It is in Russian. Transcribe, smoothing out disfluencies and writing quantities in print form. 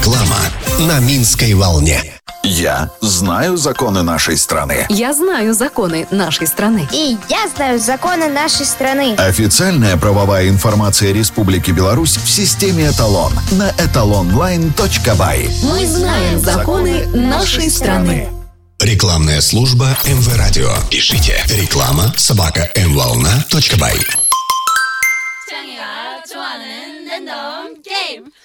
Реклама на Минской волне. Я знаю законы нашей страны. Я знаю законы нашей страны. И я знаю законы нашей страны. Официальная правовая информация Республики Беларусь в системе «Эталон» на etalonline.by. Мы знаем законы нашей страны. Рекламная служба МВ Радио. Пишите reklama@mvolna.by. 창희가 좋아하는 랜덤 게임.